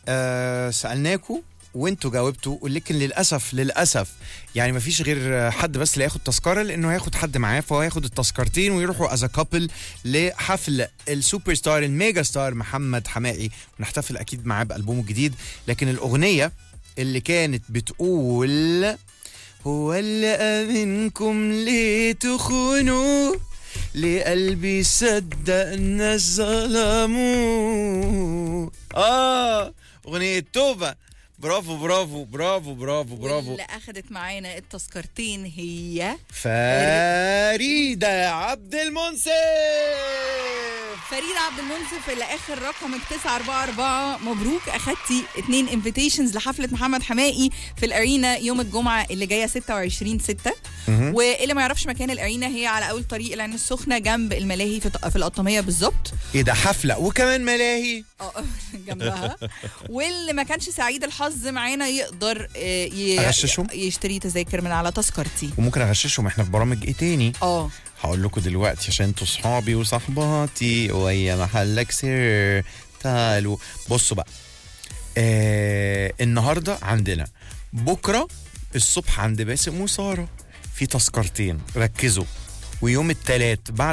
سألناكوا وانتوا جاوبتوا، ولكن للأسف يعني ما فيش غير حد بس اللي هياخد تذكرة، لأنه هياخد حد معاه، فهو هياخد التذكرتين ويروحوا از كابل لحفل السوبر ستار الميجا ستار محمد حماقي، ونحتفل أكيد معاه بألبومه الجديد. لكن الأغنية اللي كانت بتقول هو اللي أمنكم ليه تخونوا، لقلبي صدق الناس ظلموا، أغنية توبة. برافو برافو برافو برافو برافو. اللي أخدت معانا التذكرتين هي فريدة عبد المنصف. فريدة عبد المنصف اللي آخر رقمك 944. مبروك، أخدتي 2 انفيتيشنز لحفلة محمد حماقي في الأرينا يوم الجمعة اللي جاية 26/6. واللي ما يعرفش مكان الأرينا، هي على أول طريق العين السخنة جنب الملاهي في القطامية بالظبط. ايه ده، حفلة وكمان ملاهي جنبها. واللي ما كانش سعيد الحظ معانا يقدر أغششهم؟ يشتري تذاكر من على تذكرتي. وممكن أغششهم، احنا في برامج ايه تاني؟ هقول لكم دلوقتي عشان انتوا صحابي وصحباتي ويا محلك سر. تعالوا بصوا بقى. النهارده عندنا، بكره الصبح عند باسم وساره في تذكرتين، ركزوا. ويوم الثلاث بعد